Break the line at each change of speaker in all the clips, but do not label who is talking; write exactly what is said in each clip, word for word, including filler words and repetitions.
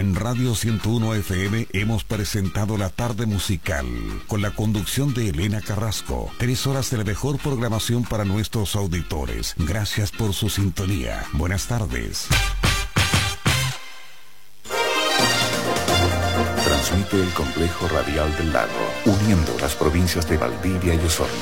En Radio ciento uno F M hemos presentado La Tarde Musical, con la conducción de Elena Carrasco. Tres horas de la mejor programación para nuestros auditores. Gracias por su sintonía. Buenas tardes.
Transmite el Complejo Radial del Lago, uniendo las provincias de Valdivia y Osorno.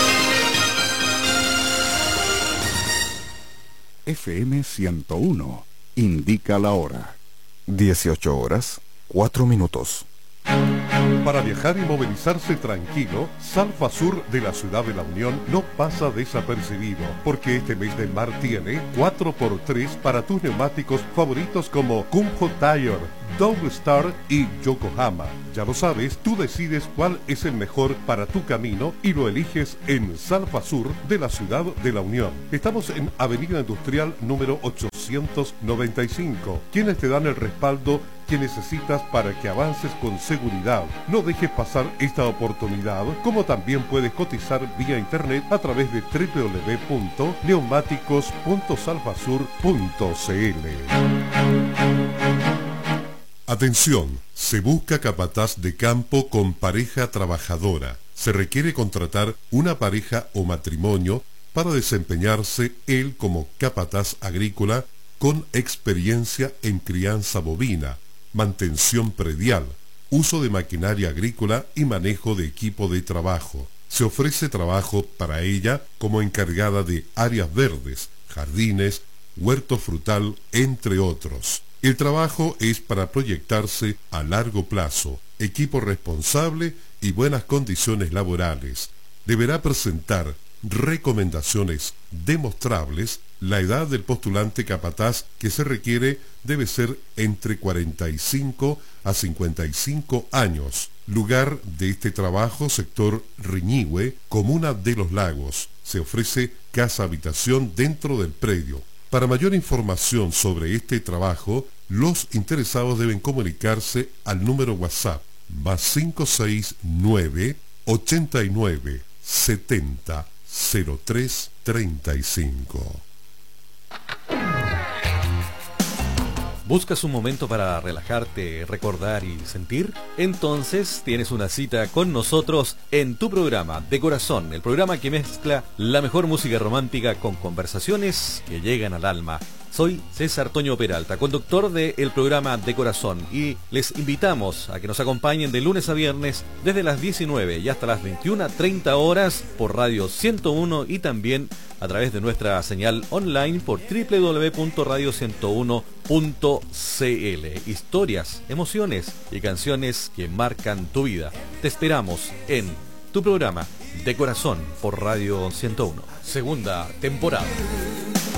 F M ciento uno indica la hora. dieciocho horas, cuatro minutos.
Para viajar y movilizarse tranquilo, Salfasur de la Ciudad de la Unión no pasa desapercibido, porque este mes del mar tiene cuatro por tres para tus neumáticos favoritos como Kumho Tire, Dove Star y Yokohama. Ya lo sabes, tú decides cuál es el mejor para tu camino y lo eliges en Salfasur de la Ciudad de la Unión. Estamos en Avenida Industrial número ochocientos noventa y cinco, quienes te dan el respaldo que necesitas para que avances con seguridad. No dejes pasar esta oportunidad, como también puedes cotizar vía internet a través de doble u doble u doble u punto neumáticos punto salfasur punto c l.
Atención, se busca capataz de campo con pareja trabajadora. Se requiere contratar una pareja o matrimonio para desempeñarse él como capataz agrícola con experiencia en crianza bovina, mantención predial, uso de maquinaria agrícola y manejo de equipo de trabajo. Se ofrece trabajo para ella como encargada de áreas verdes, jardines, huerto frutal, entre otros. El trabajo es para proyectarse a largo plazo, equipo responsable y buenas condiciones laborales. Deberá presentar recomendaciones demostrables. La edad del postulante capataz que se requiere debe ser entre cuarenta y cinco a cincuenta y cinco años. Lugar de este trabajo, sector Riñihue, comuna de Los Lagos. Se ofrece casa-habitación dentro del predio. Para mayor información sobre este trabajo, los interesados deben comunicarse al número WhatsApp más cinco seis nueve, ochenta y nueve, setenta, cero tres treinta y cinco.
¿Buscas un momento para relajarte, recordar y sentir? Entonces tienes una cita con nosotros en tu programa De Corazón, el programa que mezcla la mejor música romántica con conversaciones que llegan al alma. Soy César Toño Peralta, conductor del programa De Corazón, y les invitamos a que nos acompañen de lunes a viernes desde las diecinueve y hasta las veintiuna treinta horas por Radio ciento uno y también a través de nuestra señal online por doble u doble u doble u punto radio ciento uno punto c l. Historias, emociones y canciones que marcan tu vida. Te esperamos en tu programa De Corazón por Radio ciento uno. Segunda temporada.